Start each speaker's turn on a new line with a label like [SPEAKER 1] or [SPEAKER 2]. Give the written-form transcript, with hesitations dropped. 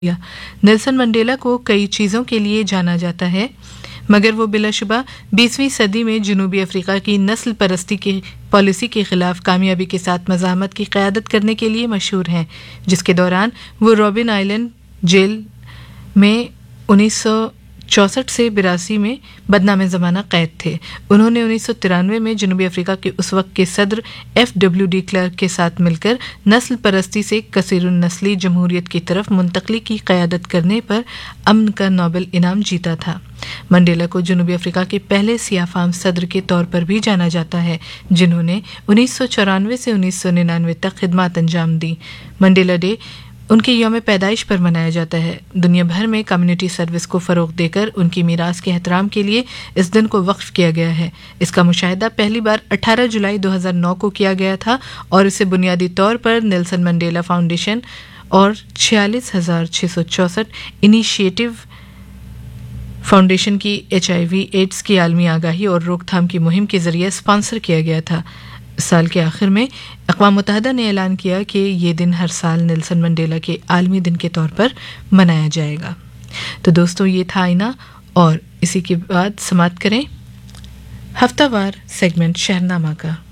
[SPEAKER 1] Nelson Mandela को कई चीज़ों के लिए जाना जाता है, मगर वो बिलाशुबा 20वीं सदी में जनूबी अफ्रीका की नस्ल परस्ती की पॉलिसी के खिलाफ कामयाबी के साथ मज़ाहमत की क़यादत करने के लिए मशहूर हैं, जिसके दौरान वो रॉबिन आइलैंड जेल में 1964 से 82 में बदनाम ज़माना कैद थे। उन्होंने 1993 में जनूबी अफ्रीका के उस वक्त के सदर FWD क्लर्क के साथ मिलकर नस्ल परस्ती से कसीरुन नस्ली जमहूरियत की तरफ मुंतकली की क़यादत करने पर अमन का नोबेल इनाम जीता था। मंडेला को जनूबी अफ्रीका के पहले सियाफाम सदर के तौर पर भी जाना जाता है, जिन्होंने 1994 से 1999 तक खिदमत अंजाम दी। मंडेला डे उनके यौम पैदाइश पर मनाया जाता है। दुनिया भर में कम्युनिटी सर्विस को फ़रोग़ देकर उनकी मीरास के एहतराम के लिए इस दिन को वक्फ किया गया है। इसका मुशाहिदा पहली बार 18 जुलाई 2009 को किया गया था और इसे बुनियादी तौर पर नेल्सन मंडेला फाउंडेशन और 46,664 इनिशिएटिव फाउंडेशन की HIV एड्स की आलमी आगाही और रोकथाम की मुहिम के ज़रिए स्पॉन्सर किया गया था। साल के आखिर में अक़वाम मुत्तहिदा ने ऐलान किया कि ये दिन हर साल नेल्सन मंडेला के आलमी दिन के तौर पर मनाया जाएगा। तो दोस्तों, ये था आईना, और इसी के बाद समाप्त करें हफ्तावार सेगमेंट शहरनामा का।